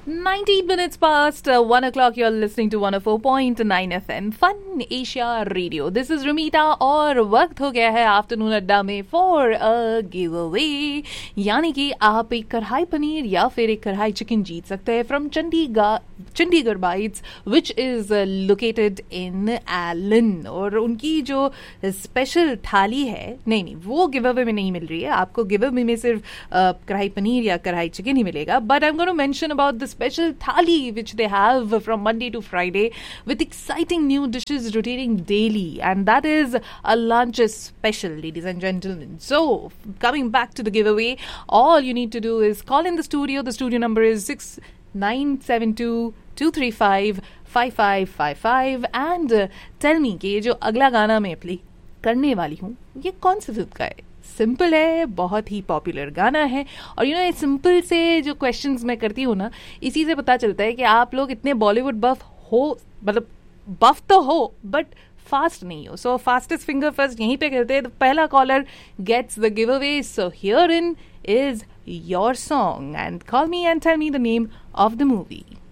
19 minutes past 1 o'clock. You're listening to 104.9 FM Fun Asia Radio. This is Rumita और वक्त हो गया है आफ्टरनून अड्डा में फॉर अ गिव अवे, यानी कि आप एक कढ़ाई पनीर या फिर एक कढ़ाई चिकन जीत सकते हैं from Chandigarh bytes which is located in Elon. और उनकी जो स्पेशल थाली है, नहीं वो गिव अवे में नहीं मिल रही है आपको। गिव अवे में सिर्फ कढ़ाई पनीर या कढ़ाई चिकन ही मिलेगा, but I am going to mention about the special thali which they have from Monday to Friday with exciting new dishes rotating daily, and that is a lunch special, ladies and gentlemen. So coming back to the giveaway, all you need to do is call in the studio. The studio number is 6972-235-5555 and tell me कि ये जो अगला गाना मैं play करने वाली हूँ ये कौन सी फिल्म का है। सिंपल है, बहुत ही पॉपुलर गाना है, और यू नो सिंपल से जो क्वेश्चंस मैं करती हूँ ना, इसी से पता चलता है कि आप लोग इतने बॉलीवुड बफ हो, मतलब बफ तो हो बट फास्ट नहीं हो। सो फास्टेस्ट फिंगर फर्स्ट यहीं पे करते हैं। तो पहला collar gets the give away. So here in is your song and call me and tell me the name of the movie.